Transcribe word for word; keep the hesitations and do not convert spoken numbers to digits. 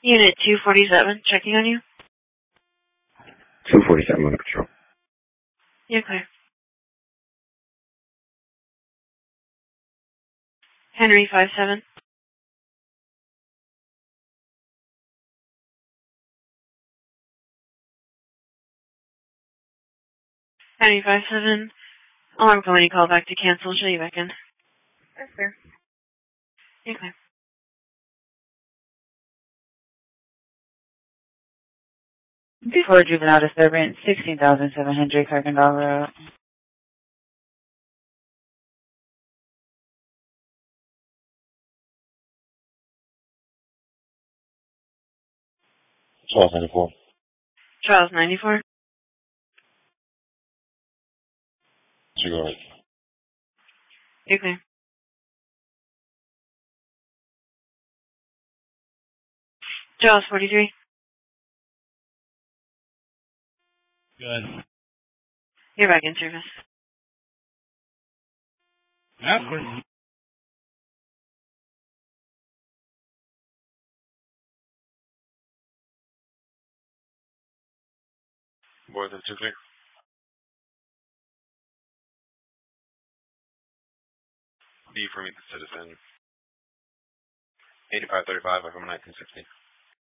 Unit two forty-seven, checking on you. two forty-seven on the patrol. You're clear. Henry five seven. Henry five seven. Alarm company call back to cancel. Show you back in. That's fair. You're clear. Before juvenile disturbance, sixteen thousand seven hundred Kirkendall Road. Charles ninety-four. Charles ninety-four. You go ahead. You're clear. Charles forty-three. Good. You're back in service. Yep. Boys and two clear. B for me, the citizen. eighty-five thirty-five, Oklahoma nineteen sixty.